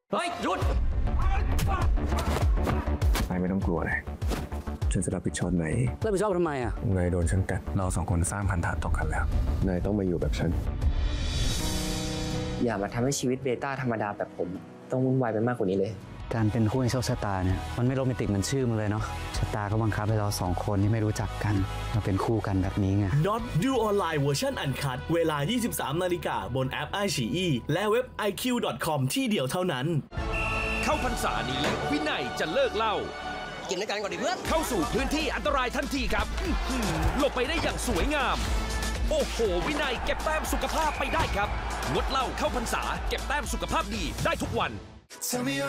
เฮ้ยหยุดนายไม่ต้องกลัวเลยฉันจะรับผิดชอบนายรับผิดชอบทำไมอ่ะนายโดนฉันกัดเราสองคนสร้างพันธะต่อกันแล้วนายต้องมาอยู่แบบฉันอย่ามาทำให้ชีวิตเบต้าธรรมดาแบบผมต้องวุ่นวายไปมากกว่านี้เลยการเป็นคู่ในโชคชะตาเนี่ยมันไม่โรแมนติกเหมือนชื่อมันเลยเนาะชะตาก็บังคับให้เราสองคนที่ไม่รู้จักกันมาเป็นคู่กันแบบนี้ไง Not ดูออนไลน์เวอร์ชันอันคัดเวลา 23 นาฬิกาบนแอป iQIYI และเว็บ iq.com ที่เดียวเท่านั้นเข้าพรรษานี้วินัยจะเลิกเหล้ากินด้วยกันก่อนดิเพื่อนเข้าสู่พื้นที่อันตรายทันทีครับหลบไปได้อย่างสวยงามโอ้โหวินัยเก็บแต้มสุขภาพไปได้ครับงดเหล้าเข้าพรรษาเก็บแต้มสุขภาพดีได้ทุกวัน